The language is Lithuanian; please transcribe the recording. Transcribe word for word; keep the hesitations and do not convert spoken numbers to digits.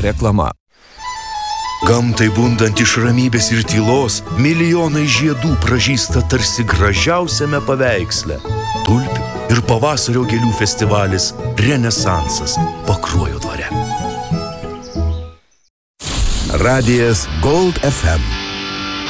reklama. Gamtai bundant iš ramybės ir tylos, milijonai žiedų pražysta tarsi gražiausiame paveiksle. Tulpių ir pavasario gėlių festivalis Renesansas Pakruojo dvare. Radijas Gold F M.